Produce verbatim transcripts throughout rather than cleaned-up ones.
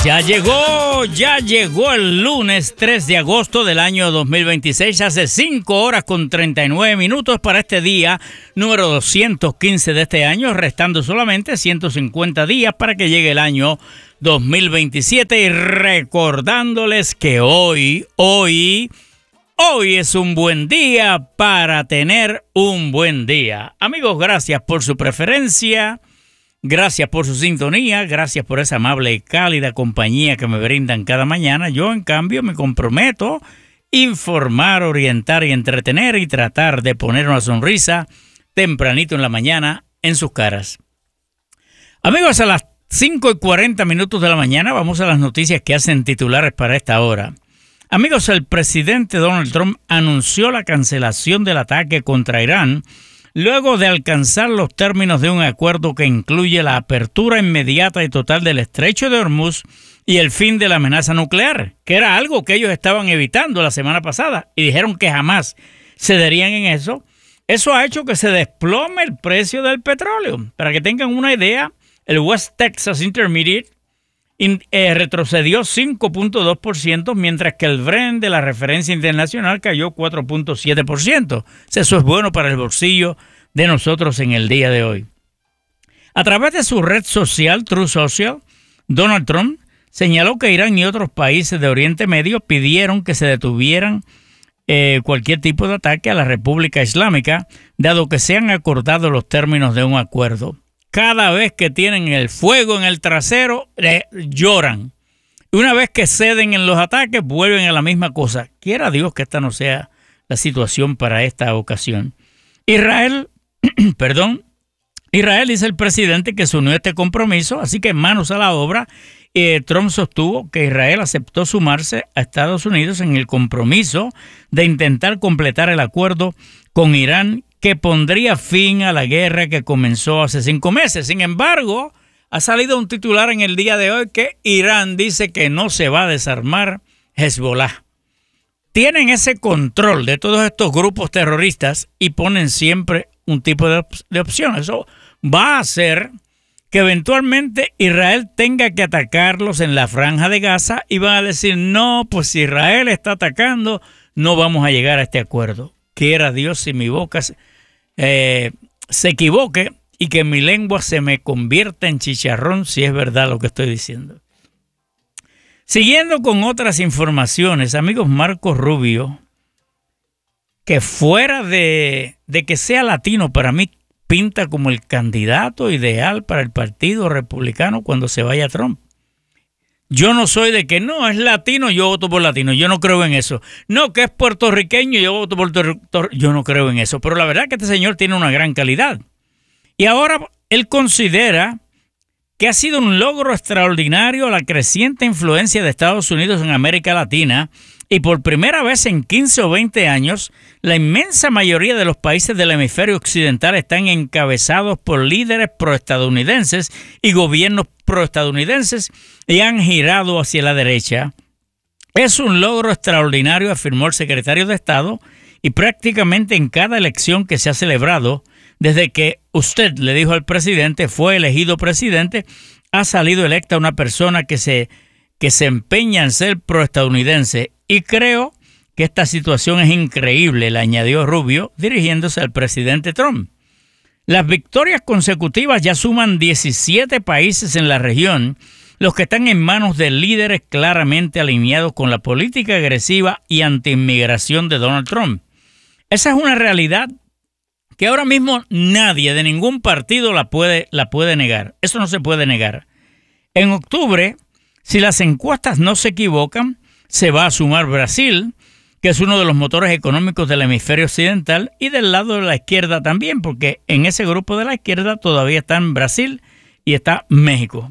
Ya llegó, ya llegó el lunes tres de agosto del año dos mil veintiséis, hace cinco horas con treinta y nueve minutos para este día número doscientos quince de este año, restando solamente ciento cincuenta días para que llegue el año dos mil veintisiete y recordándoles que hoy, hoy, hoy es un buen día para tener un buen día. Amigos, gracias por su preferencia. Gracias por su sintonía, gracias por esa amable y cálida compañía que me brindan cada mañana. Yo, en cambio, me comprometo a informar, orientar y entretener y tratar de poner una sonrisa tempranito en la mañana en sus caras. Amigos, a las cinco y cuarenta minutos de la mañana vamos a las noticias que hacen titulares para esta hora. Amigos, el presidente Donald Trump anunció la cancelación del ataque contra Irán luego de alcanzar los términos de un acuerdo que incluye la apertura inmediata y total del estrecho de Hormuz y el fin de la amenaza nuclear, que era algo que ellos estaban evitando la semana pasada y dijeron que jamás cederían en eso. Eso ha hecho que se desplome el precio del petróleo. Para que tengan una idea, el West Texas Intermediate in, eh, retrocedió cinco punto dos por ciento, mientras que el Brent de la referencia internacional cayó cuatro punto siete por ciento. Eso es bueno para el bolsillo de nosotros en el día de hoy. A través de su red social, Truth Social, Donald Trump señaló que Irán y otros países de Oriente Medio pidieron que se detuvieran eh, cualquier tipo de ataque a la República Islámica, dado que se han acordado los términos de un acuerdo. Cada vez que tienen el fuego en el trasero, eh, lloran. Y una vez que ceden en los ataques, vuelven a la misma cosa. Quiera Dios que esta no sea la situación para esta ocasión. Israel, perdón, Israel dice el presidente que se unió a este compromiso, así que manos a la obra. Eh, Trump sostuvo que Israel aceptó sumarse a Estados Unidos en el compromiso de intentar completar el acuerdo con Irán, que pondría fin a la guerra que comenzó hace cinco meses. Sin embargo, ha salido un titular en el día de hoy que Irán dice que no se va a desarmar Hezbollah. Tienen ese control de todos estos grupos terroristas y ponen siempre un tipo de, op- de opción. Eso va a hacer que eventualmente Israel tenga que atacarlos en la Franja de Gaza y van a decir, no, pues si Israel está atacando, no vamos a llegar a este acuerdo. Quiera Dios si mi boca se, eh, se equivoque y que mi lengua se me convierta en chicharrón si es verdad lo que estoy diciendo. Siguiendo con otras informaciones, amigos, Marco Rubio, que fuera de, de que sea latino, para mí pinta como el candidato ideal para el Partido Republicano cuando se vaya Trump. Yo no soy de que no, es latino, yo voto por latino. Yo no creo en eso. No, que es puertorriqueño, yo voto por puertorriqueño. Yo no creo en eso. Pero la verdad es que este señor tiene una gran calidad. Y ahora él considera que ha sido un logro extraordinario la creciente influencia de Estados Unidos en América Latina. Y por primera vez en quince o veinte años, la inmensa mayoría de los países del hemisferio occidental están encabezados por líderes proestadounidenses y gobiernos proestadounidenses y han girado hacia la derecha. Es un logro extraordinario, afirmó el secretario de Estado, y prácticamente en cada elección que se ha celebrado, desde que usted, le dijo al presidente, fue elegido presidente, ha salido electa una persona que se, que se empeña en ser proestadounidense. Y creo que esta situación es increíble, le añadió Rubio, dirigiéndose al presidente Trump. Las victorias consecutivas ya suman diecisiete países en la región, los que están en manos de líderes claramente alineados con la política agresiva y antiinmigración de Donald Trump. Esa es una realidad que ahora mismo nadie de ningún partido la puede, la puede negar. Eso no se puede negar. En octubre, si las encuestas no se equivocan, se va a sumar Brasil, que es uno de los motores económicos del hemisferio occidental, y del lado de la izquierda también, porque en ese grupo de la izquierda todavía están Brasil y está México.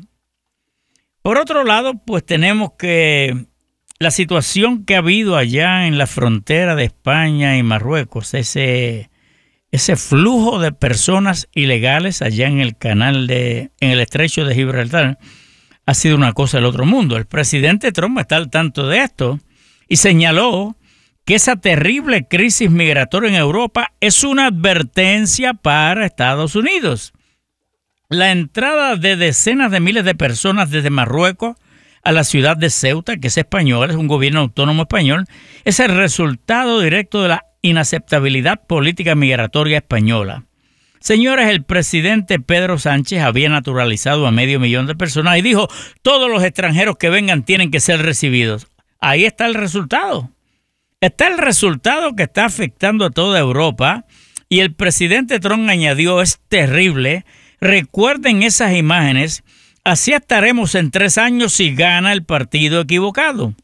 Por otro lado, pues tenemos que la situación que ha habido allá en la frontera de España y Marruecos, ese, ese flujo de personas ilegales allá en el canal de, en el estrecho de Gibraltar, ha sido una cosa del otro mundo. El presidente Trump está al tanto de esto y señaló que esa terrible crisis migratoria en Europa es una advertencia para Estados Unidos. La entrada de decenas de miles de personas desde Marruecos a la ciudad de Ceuta, que es española, es un gobierno autónomo español, es el resultado directo de la inaceptabilidad política migratoria española. Señores, el presidente Pedro Sánchez había naturalizado a medio millón de personas y dijo, todos los extranjeros que vengan tienen que ser recibidos. Ahí está el resultado. Está el resultado que está afectando a toda Europa y el presidente Trump añadió, es terrible. Recuerden esas imágenes, así estaremos en tres años si gana el partido equivocado.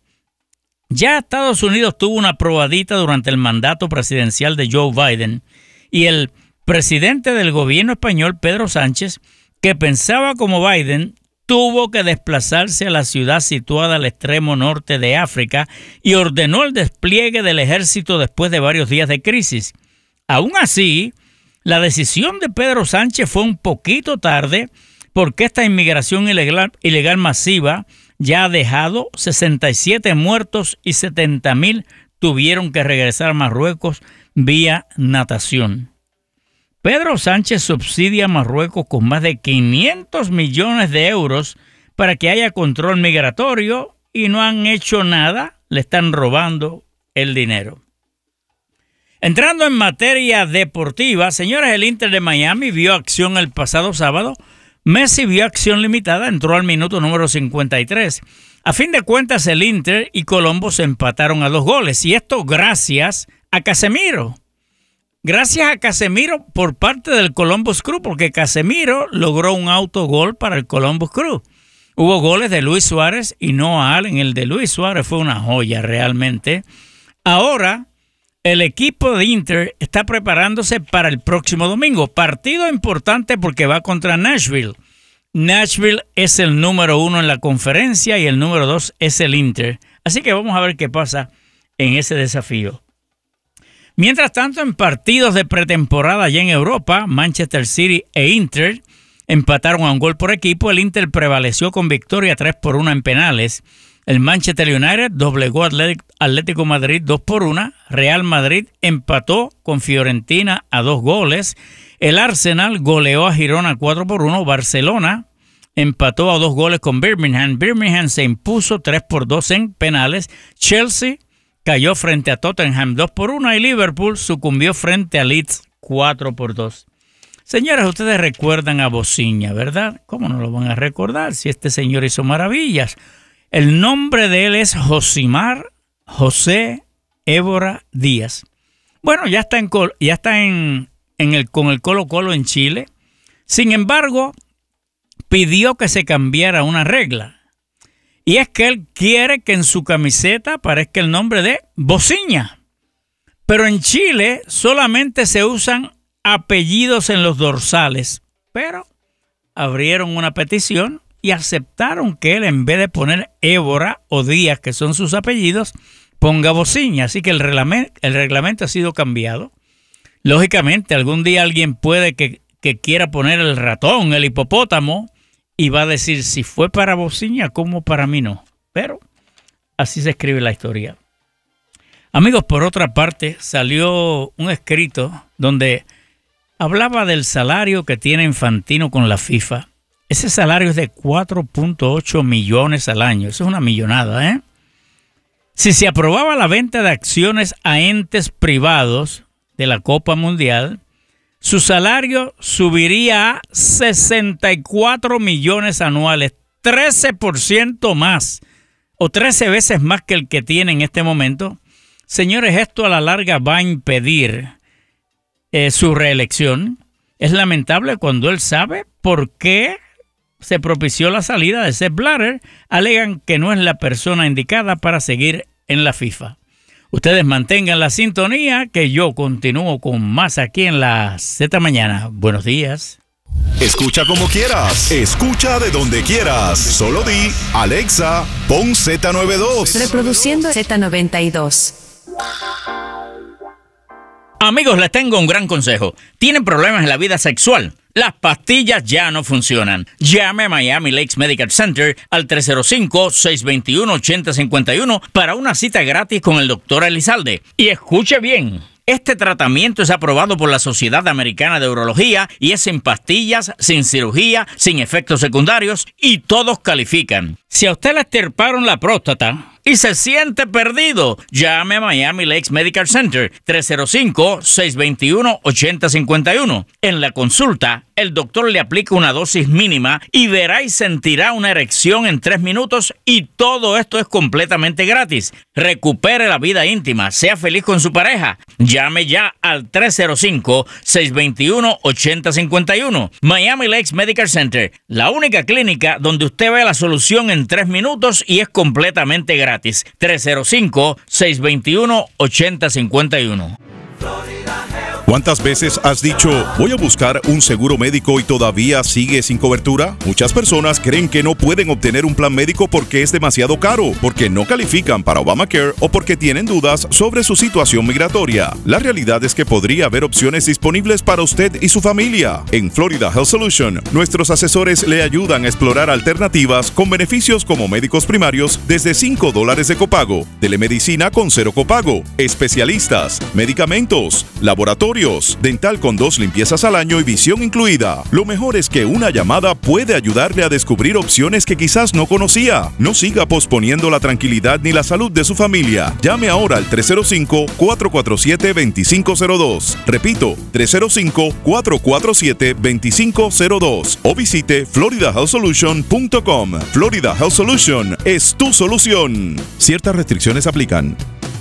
Ya Estados Unidos tuvo una probadita durante el mandato presidencial de Joe Biden y el presidente del gobierno español, Pedro Sánchez, que pensaba como Biden, tuvo que desplazarse a la ciudad situada al extremo norte de África y ordenó el despliegue del ejército después de varios días de crisis. Aún así, la decisión de Pedro Sánchez fue un poquito tarde porque esta inmigración ilegal, ilegal masiva ya ha dejado sesenta y siete muertos y setenta mil tuvieron que regresar a Marruecos vía natación. Pedro Sánchez subsidia a Marruecos con más de quinientos millones de euros para que haya control migratorio y no han hecho nada, le están robando el dinero. Entrando en materia deportiva, señores, el Inter de Miami vio acción el pasado sábado. Messi vio acción limitada, entró al minuto número cincuenta y tres. A fin de cuentas, el Inter y Colombo se empataron a dos goles, y esto gracias a Casemiro. Gracias a Casemiro por parte del Columbus Crew, porque Casemiro logró un autogol para el Columbus Crew. Hubo goles de Luis Suárez y Noah Allen. El de Luis Suárez fue una joya realmente. Ahora, el equipo de Inter está preparándose para el próximo domingo. Partido importante porque va contra Nashville. Nashville es el número uno en la conferencia y el número dos es el Inter. Así que vamos a ver qué pasa en ese desafío. Mientras tanto, en partidos de pretemporada allá en Europa, Manchester City e Inter empataron a un gol por equipo. El Inter prevaleció con victoria tres por uno en penales. El Manchester United doblegó a Atlético Madrid dos por uno. Real Madrid empató con Fiorentina a dos goles. El Arsenal goleó a Girona cuatro por uno. Barcelona empató a dos goles con Birmingham. Birmingham se impuso tres por dos en penales. Chelsea cayó frente a Tottenham dos por uno y Liverpool sucumbió frente a Leeds cuatro por dos. Señores, ustedes recuerdan a Bociña, ¿verdad? ¿Cómo no lo van a recordar si este señor hizo maravillas? El nombre de él es Josimar José Évora Díaz. Bueno, ya está en ya está en, en el con el Colo-Colo en Chile. Sin embargo, pidió que se cambiara una regla. Y es que él quiere que en su camiseta aparezca el nombre de Bociña. Pero en Chile solamente se usan apellidos en los dorsales. Pero abrieron una petición y aceptaron que él, en vez de poner Évora o Díaz, que son sus apellidos, ponga Bociña. Así que el reglamento, el reglamento ha sido cambiado. Lógicamente, algún día alguien puede que, que quiera poner el ratón, el hipopótamo, y va a decir, si fue para Bociña, ¿cómo para mí no? Pero así se escribe la historia. Amigos, por otra parte, salió un escrito donde hablaba del salario que tiene Infantino con la FIFA. Ese salario es de cuatro punto ocho millones al año. Eso es una millonada, ¿eh? Si se aprobaba la venta de acciones a entes privados de la Copa Mundial, su salario subiría a sesenta y cuatro millones anuales, trece por ciento más, o trece veces más que el que tiene en este momento. Señores, esto a la larga va a impedir eh, su reelección. Es lamentable cuando él sabe por qué se propició la salida de Sepp Blatter. Alegan que no es la persona indicada para seguir en la FIFA. Ustedes mantengan la sintonía, que yo continúo con más aquí en la Z Mañana. Buenos días. Escucha como quieras, escucha de donde quieras. Solo di, Alexa, pon Z noventa y dos. Reproduciendo Z noventa y dos. Amigos, les tengo un gran consejo. ¿Tienen problemas en la vida sexual? Las pastillas ya no funcionan. Llame a Miami Lakes Medical Center al tres cero cinco, seis dos uno, ocho cero cinco uno para una cita gratis con el doctor Elizalde. Y escuche bien, Este tratamiento es aprobado por la Sociedad Americana de Urología y es sin pastillas, sin cirugía, sin efectos secundarios y todos califican. Si a usted le extirparon la próstata y se siente perdido, llame a Miami Lakes Medical Center tres cero cinco, seis dos uno, ocho cero cinco uno. En la consulta, el doctor le aplica una dosis mínima y verá y sentirá una erección en tres minutos y todo esto es completamente gratis. Recupere la vida íntima, sea feliz con su pareja. Llame ya al tres cero cinco, seis dos uno, ocho cero cinco uno. Miami Lakes Medical Center, la única clínica donde usted ve la solución en tres minutos y es completamente gratis. tres cero cinco, seis dos uno, ocho cero cinco uno. ¿Cuántas veces has dicho, voy a buscar un seguro médico y todavía sigue sin cobertura? Muchas personas creen que no pueden obtener un plan médico porque es demasiado caro, porque no califican para Obamacare o porque tienen dudas sobre su situación migratoria. La realidad es que podría haber opciones disponibles para usted y su familia. En Florida Health Solution, nuestros asesores le ayudan a explorar alternativas con beneficios como médicos primarios desde cinco dólares de copago, telemedicina con cero copago, especialistas, medicamentos, laboratorios, dental con dos limpiezas al año y visión incluida. Lo mejor es que una llamada puede ayudarle a descubrir opciones que quizás no conocía. No siga posponiendo la tranquilidad ni la salud de su familia. Llame ahora al tres cero cinco, cuatro cuatro siete, dos cinco cero dos. Repito, tres cero cinco, cuatro cuatro siete, dos cinco cero dos. O visite florida health solution punto com. Florida Health Solution es tu solución. Ciertas restricciones aplican.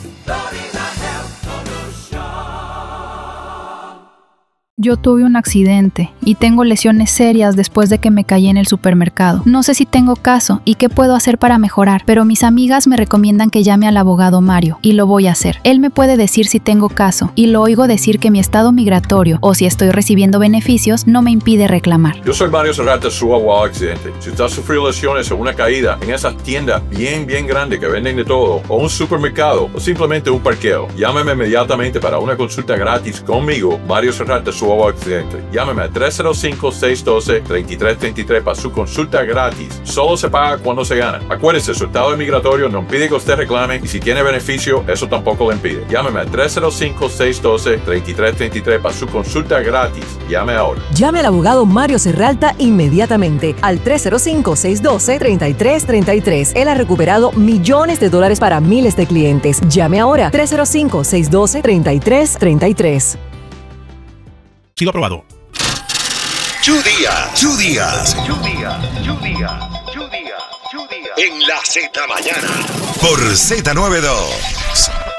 Yo tuve un accidente y tengo lesiones serias después de que me caí en el supermercado. No sé si tengo caso y qué puedo hacer para mejorar, pero mis amigas me recomiendan que llame al abogado Mario y lo voy a hacer. Él me puede decir si tengo caso y lo oigo decir que mi estado migratorio o si estoy recibiendo beneficios no me impide reclamar. Yo soy Mario Serrata, su abogado accidente. Si usted ha sufrido lesiones o una caída en esas tiendas bien, bien grandes que venden de todo, o un supermercado, o simplemente un parqueo, llámeme inmediatamente para una consulta gratis conmigo, Mario Serrata, su abogado accidente. Llámeme a tres cero cinco, seis uno dos, tres tres tres tres para su consulta gratis. Solo se paga cuando se gana. Acuérdese, su estado migratorio no impide que usted reclame y si tiene beneficio, eso tampoco le impide. Llámeme a tres cero cinco, seis uno dos, tres tres tres tres para su consulta gratis. Llame ahora. Llame al abogado Mario Serralta inmediatamente al tres cero cinco, seis uno dos, tres tres tres tres. Él ha recuperado millones de dólares para miles de clientes. Llame ahora. tres cero cinco, seis uno dos, tres tres tres tres. Sido aprobado. Chu Díaz, Chu Díaz, Chu Díaz, Chu Díaz, Chu Díaz, Chu Díaz. En la Z Mañana. Por Z noventa y dos.